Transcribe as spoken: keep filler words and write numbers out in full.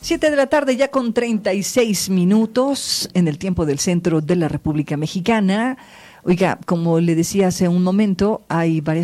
Siete de la tarde ya con treinta y seis minutos en el tiempo del centro de la República Mexicana. Oiga, como le decía hace un momento, hay varias